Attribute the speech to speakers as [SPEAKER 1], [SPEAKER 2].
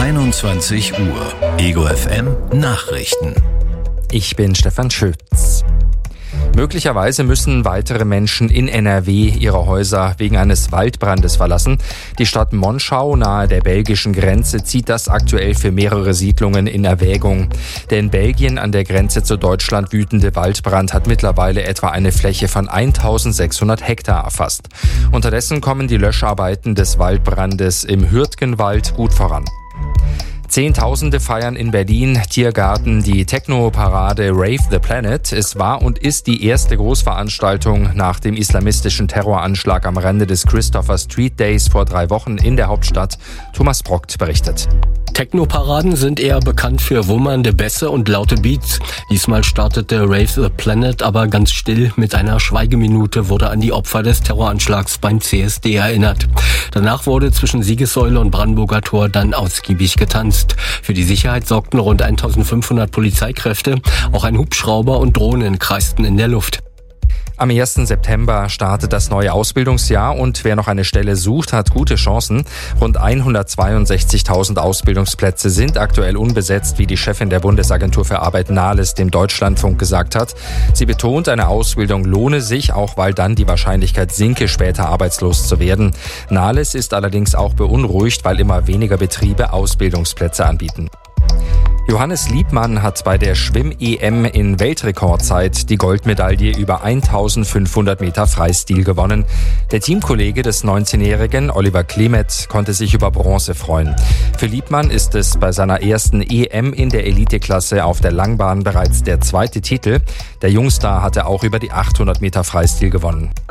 [SPEAKER 1] 21 Uhr. Ego FM Nachrichten.
[SPEAKER 2] Ich bin Stefan Schütz. Möglicherweise müssen weitere Menschen in NRW ihre Häuser wegen eines Waldbrandes verlassen. Die Stadt Monschau nahe der belgischen Grenze zieht das aktuell für mehrere Siedlungen in Erwägung. Der in Belgien an der Grenze zu Deutschland wütende Waldbrand hat mittlerweile etwa eine Fläche von 1600 Hektar erfasst. Unterdessen kommen die Löscharbeiten des Waldbrandes im Hürtgenwald gut voran. Zehntausende feiern in Berlin Tiergarten die Techno-Parade Rave the Planet. Es war und ist die erste Großveranstaltung nach dem islamistischen Terroranschlag am Rande des Christopher Street Days vor 3 Wochen in der Hauptstadt. Thomas Brockt berichtet.
[SPEAKER 3] Techno-Paraden sind eher bekannt für wummernde Bässe und laute Beats. Diesmal startete Rave the Planet aber ganz still. Mit einer Schweigeminute wurde an die Opfer des Terroranschlags beim CSD erinnert. Danach wurde zwischen Siegessäule und Brandenburger Tor dann ausgiebig getanzt. Für die Sicherheit sorgten rund 1500 Polizeikräfte. Auch ein Hubschrauber und Drohnen kreisten in der Luft.
[SPEAKER 2] Am 1. September startet das neue Ausbildungsjahr und wer noch eine Stelle sucht, hat gute Chancen. Rund 162.000 Ausbildungsplätze sind aktuell unbesetzt, wie die Chefin der Bundesagentur für Arbeit Nahles dem Deutschlandfunk gesagt hat. Sie betont, eine Ausbildung lohne sich, auch weil dann die Wahrscheinlichkeit sinke, später arbeitslos zu werden. Nahles ist allerdings auch beunruhigt, weil immer weniger Betriebe Ausbildungsplätze anbieten. Johannes Liebmann hat bei der Schwimm-EM in Weltrekordzeit die Goldmedaille über 1500 Meter Freistil gewonnen. Der Teamkollege des 19-Jährigen, Oliver Klemet, konnte sich über Bronze freuen. Für Liebmann ist es bei seiner ersten EM in der Eliteklasse auf der Langbahn bereits der 2. Titel. Der Jungstar hatte auch über die 800 Meter Freistil gewonnen.